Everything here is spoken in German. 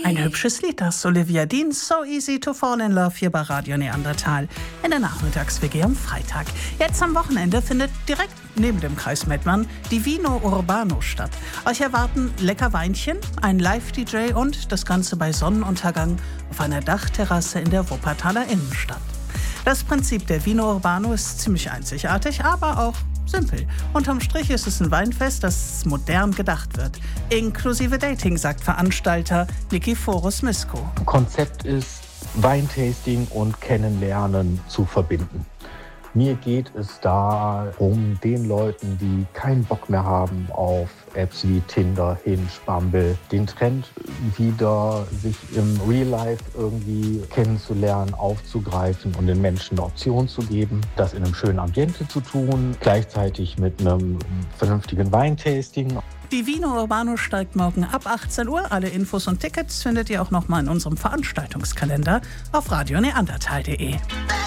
Ein hübsches Lied, das Olivia Dean, So Easy to Fall in Love, hier bei Radio Neandertal in der Nachmittags-WG am Freitag. Jetzt am Wochenende findet direkt neben dem Kreis Mettmann die Vino Urbano statt. Euch erwarten lecker Weinchen, ein Live-DJ und das Ganze bei Sonnenuntergang auf einer Dachterrasse in der Wuppertaler Innenstadt. Das Prinzip der Vino Urbano ist ziemlich einzigartig, aber auch simpel. Unterm Strich ist es ein Weinfest, das modern gedacht wird. Inklusive Dating, sagt Veranstalter Nikiforos Misko. Konzept ist, Weintasting und Kennenlernen zu verbinden. Mir geht es darum, den Leuten, die keinen Bock mehr haben auf Apps wie Tinder, Hinge, Bumble, den Trend wieder sich im Real Life irgendwie kennenzulernen, aufzugreifen und den Menschen eine Option zu geben, das in einem schönen Ambiente zu tun, gleichzeitig mit einem vernünftigen Weintasting. Die Vino Urbano steigt morgen ab 18 Uhr. Alle Infos und Tickets findet ihr auch nochmal in unserem Veranstaltungskalender auf radioneandertal.de.